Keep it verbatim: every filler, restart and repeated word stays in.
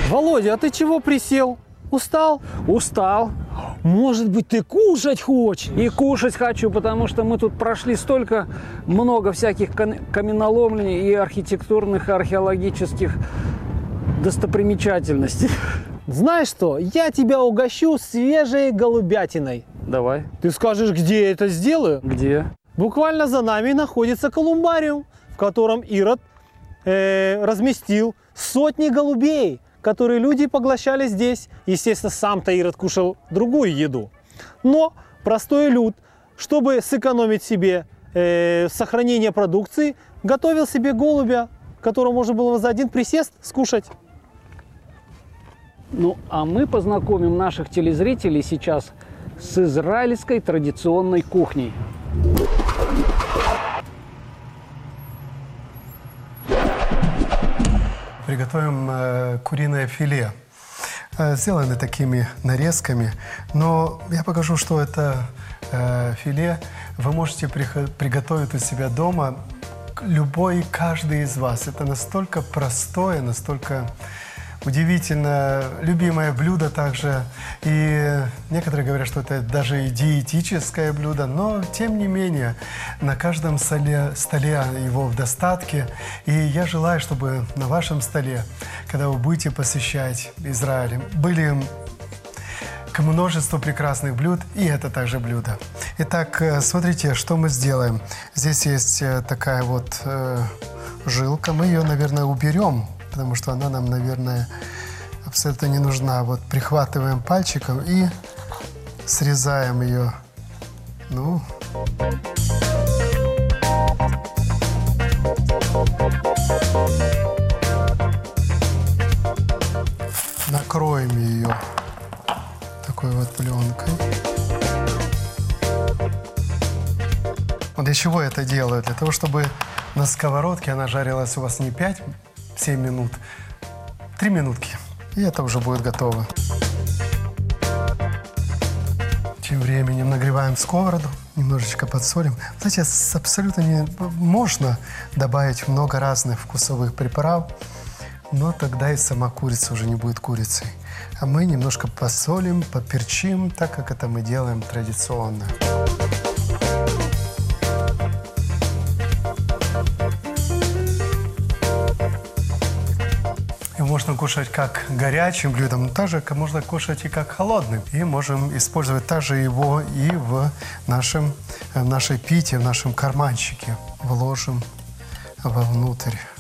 Володя, а ты чего присел? Устал? Устал. Может быть, ты кушать хочешь? И кушать хочу, потому что мы тут прошли столько много всяких кам- каменоломлений и архитектурных, и археологических достопримечательностей. Знаешь что, я тебя угощу свежей голубятиной. Давай. Ты скажешь, где я это сделаю? Где? Буквально за нами находится колумбариум, в котором Ирод э, разместил сотни голубей, которые люди поглощали здесь. Естественно, сам-то Ирод кушал другую еду. Но простой люд, чтобы сэкономить себе э, сохранение продукции, готовил себе голубя, которого можно было за один присест скушать. Ну, а мы познакомим наших телезрителей сейчас с израильской традиционной кухней. Приготовим э, куриное филе. Э, сделаны такими нарезками, но я покажу, что это э, филе вы можете прихо- приготовить у себя дома, любой, каждый из вас. Это настолько простое, настолько удивительно любимое блюдо также. И некоторые говорят, что это даже и диетическое блюдо, но тем не менее на каждом столе, столе его в достатке. И я желаю, чтобы на вашем столе, когда вы будете посещать Израиль, были к множеству прекрасных блюд, и это также блюдо. Итак, смотрите, что мы сделаем. Здесь есть такая вот э, жилка, мы ее, наверное, уберем, потому что она нам, наверное, абсолютно не нужна. Вот прихватываем пальчиком и срезаем ее. Ну. Накроем ее такой вот пленкой. Для чего я это делаю? Для того, чтобы на сковородке она жарилась у вас не пять-семь минут, три минутки. И это уже будет готово. Тем временем нагреваем сковороду, немножечко подсолим. Знаете, абсолютно не можно добавить много разных вкусовых приправ, но тогда и сама курица уже не будет курицей. А мы немножко посолим, поперчим, так как это мы делаем традиционно. Можно кушать как горячим блюдом, но также можно кушать и как холодным. И можем использовать также его и в нашем, в нашей пите, в нашем карманчике. Вложим вовнутрь.